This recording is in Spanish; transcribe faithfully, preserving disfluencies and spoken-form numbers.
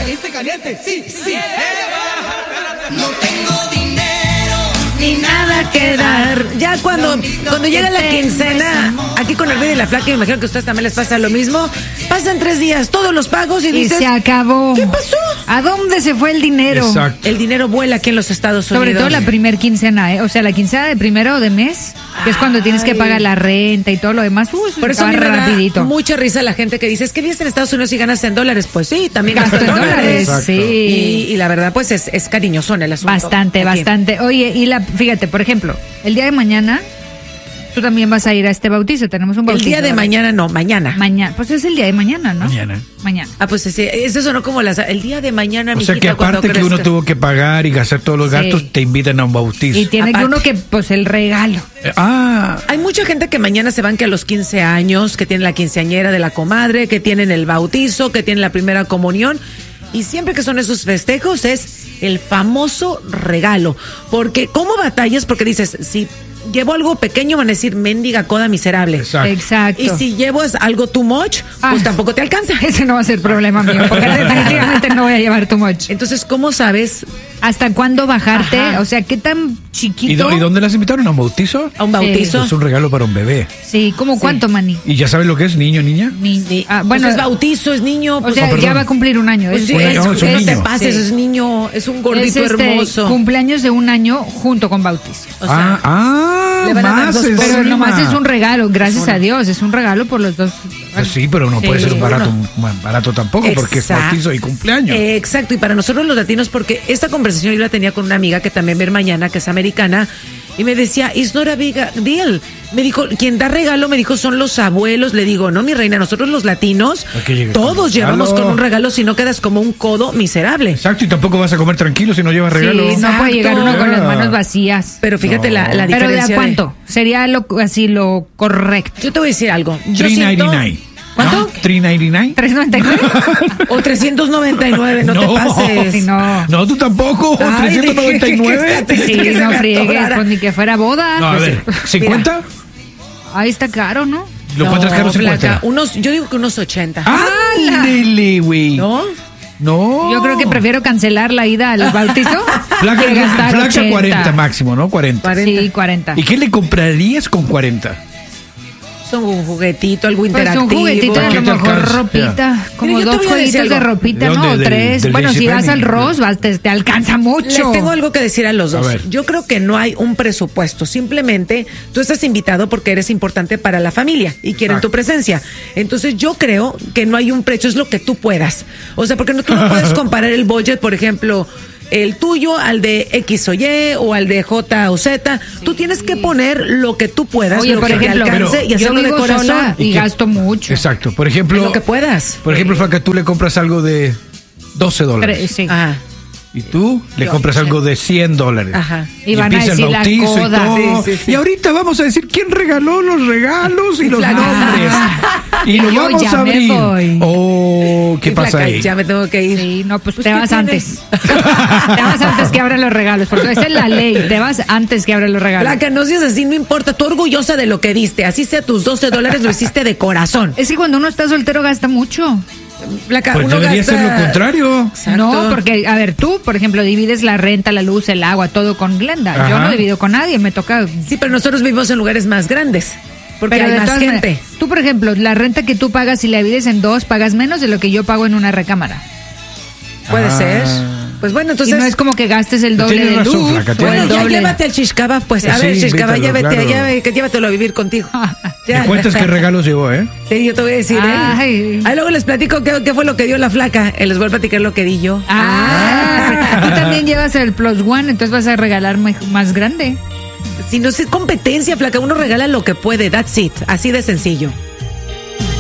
caliente, caliente, sí, sí. No tengo dinero ni nada que dar. Ya cuando, cuando llega la quincena, aquí con el video y la flaca, me imagino que a ustedes también les pasa lo mismo. Pasan tres días, todos los pagos y, Y dices, se acabó. ¿qué pasó? ¿A dónde se fue el dinero? Exacto. El dinero vuela aquí en los Estados Unidos. Sobre todo la primer quincena, ¿eh? O sea, la quincena de primero de mes, que es cuando tienes que Ay. pagar la renta y todo lo demás. Uh, Por eso a acaba mí me rapidito. da mucha risa la gente que dice, es que vives en Estados Unidos y ganas en dólares. Pues sí, también Gasto gasto en dólares, Exacto. sí. Y, y la verdad, pues es, es cariñosón el asunto. Bastante, aquí. bastante. Oye, y la, fíjate, por ejemplo, el día de mañana, tú también vas a ir a este bautizo. Tenemos un El bautizo. día de ¿verdad? mañana no, mañana. Mañana. Pues es el día de mañana, ¿no? Mañana. Mañana. Ah, pues sí, eso sonó como las, el día de mañana, O sea mijita, que aparte cuando que uno crezca. tuvo que pagar y gastar todos los Sí. gastos, te invitan a un bautizo. Y tiene que Aparte. uno que, pues, el regalo. Eh, ah, Hay mucha gente que mañana se van que a los quince años, que tienen la quinceañera de la comadre, que tienen el bautizo, que tienen la primera comunión. Y siempre que son esos festejos es el famoso regalo. Porque, ¿cómo batallas? Porque dices, si llevo algo pequeño van a decir mendiga coda miserable. exacto. Exacto. Y si llevo algo too much, pues Ah. tampoco te alcanza. Ese no va a ser problema mío, porque definitivamente no voy a llevar too much. Entonces, ¿cómo sabes ¿Hasta cuándo bajarte? Ajá. O sea, ¿qué tan ¿Y, chiquito? dó- ¿Y dónde las invitaron? ¿A un bautizo? a un bautizo? Es un regalo para un bebé. Sí, ¿cómo cuánto, Mani? ¿Y ya sabes lo que es niño, niña? Ni- Sí. ah, Pues bueno, es bautizo, es niño. o Pues, sea, no, perdón. ya va a cumplir un año. pues Es, sí, un es, año, es un no te niño. pases, Sí. es niño, es un es gordito este hermoso. cumpleaños de un año junto con bautizo. O sea, ah, ah, le van a dar más dos encima. Pero nomás es un regalo, gracias Una. a Dios, es un regalo por los dos. Pues sí, pero no puede Sí. ser un barato, un barato tampoco, porque es Exacto. bautizo y cumpleaños. Exacto, y para nosotros los latinos, porque esta conversación yo la tenía con una amiga que también va a ir mañana, que es americana, y me decía, it's not a big deal. Me dijo, quien da regalo, me dijo, son los abuelos. Le digo, no, mi reina, nosotros los latinos, Hay que llegar con todos un llevamos regalo. con un regalo, si no quedas como un codo miserable. Exacto, y tampoco vas a comer tranquilo si no llevas regalo. Sí, no puede llegar uno con las Ah. manos vacías. Pero fíjate No. la, la Pero diferencia. ¿de a cuánto? Sería lo, así lo correcto. Yo te voy a decir algo. Yo tres siento- noventa y nueve. ¿Cuánto? ¿No? tres noventa y nueve. ¿tres noventa y nueve? O trescientos noventa y nueve, no, te pases. Sí, no. No, tú tampoco. Ay, trescientos noventa y nueve. dije que- Sí, que se no me friegues, antojara. pues ni que fuera boda. No, a ver, ¿cincuenta? Ahí está caro, ¿no? ¿Lo encuentras caro flaca, cincuenta? unos, yo digo que unos ochenta. ¡Ándele, güey! ¿No? No. Yo creo que prefiero cancelar la ida al bautizo Flaca, que gastar flaca ochenta. cuarenta máximo, ¿no? cuarenta. Sí, cuarenta. ¿Y qué le comprarías con cuarenta? Son un juguetito, algo Pues interactivo. un juguetito, a ¿Para qué lo te mejor alcanza? ropita, como Mira, yo te dos voy a decir jueguitos de algo. ropita, ¿De ¿no? dónde? O Del- tres. del Bueno, si JCPenney. vas al Ross, vas, te, te alcanza mucho. Les tengo algo que decir a los dos. A ver. Yo creo que no hay un presupuesto. Simplemente tú estás invitado porque eres importante para la familia y quieren Exacto. tu presencia. Entonces yo creo que no hay un precio, es lo que tú puedas. O sea, porque no, tú no puedes comparar el budget, por ejemplo, el tuyo al de X o Y o al de J o Z. Tú tienes que poner lo que tú puedas, Oye, lo por que ejemplo, te alcance y yo hacerlo de vivo corazón. sola y, ¿Y qué? gasto mucho. Exacto. Por ejemplo, Lo que puedas. por ejemplo, Flaca, tú le compras algo de doce dólares. Tre- sí. Ajá. Y tú le Yo, compras sí. algo de cien dólares. Ajá. Y van a empieza el decir la bautizo y coda. todo. Sí, sí, sí. Y ahorita vamos a decir quién regaló los regalos y los Flaca. nombres. Y lo Yo vamos ya a me abrir. voy. Oh, ¿qué Sí, pasa flaca, ahí? Ya me tengo que ir. Sí, no, pues, Pues, te ¿qué vas tienes? antes. Te vas antes que abran los regalos, porque esa es la ley. Te vas antes que abran los regalos. Flaca, no seas así, no importa. Tú orgullosa de lo que diste. Así sea tus doce dólares, lo hiciste de corazón. Es que cuando uno está soltero gasta mucho. Flaca, Pues uno debería gasta- ser lo contrario. Exacto. No, porque, a ver, tú, por ejemplo, divides la renta, la luz, el agua, todo con Glenda. Yo Ajá. no divido con nadie, me toca. Sí, pero nosotros vivimos en lugares más grandes. Porque Pero hay de más todas gente. maneras, tú, por ejemplo, la renta que tú pagas, si la divides en dos, pagas menos de lo que yo pago en una recámara. Puede Ah. ser. Pues bueno, Y entonces. no es como que gastes el doble Tienes de razón, luz Flaca, o tienes el Bueno, ya doble. llévate al Shishkaba, pues. A Sí, ver, Shishkaba, invítalo, llévate, claro. ya, que llévatelo a vivir contigo. Ya. Me cuentas qué regalos llevó, ¿eh? Sí, yo te voy a decir, ¿eh? Ay. Ahí luego les platico qué, qué fue lo que dio la flaca. Eh, Les voy a platicar lo que di yo. Ah, tú también llevas el plus one, entonces vas a regalar me- más grande. Si no es competencia, flaca, uno regala lo que puede. That's it. Así de sencillo.